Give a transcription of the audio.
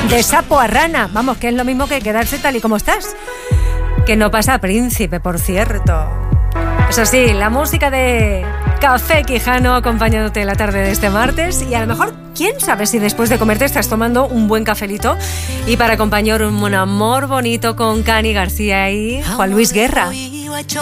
De sapo a rana. Vamos, que es lo mismo que quedarse tal y como estás. Que no pasa príncipe, por cierto. Eso sí, la música de Café Quijano acompañándote la tarde de este martes. Y a lo mejor, quién sabe si después de comerte estás tomando un buen cafelito. Y para acompañar un amor bonito con Cani García y Juan Luis Guerra.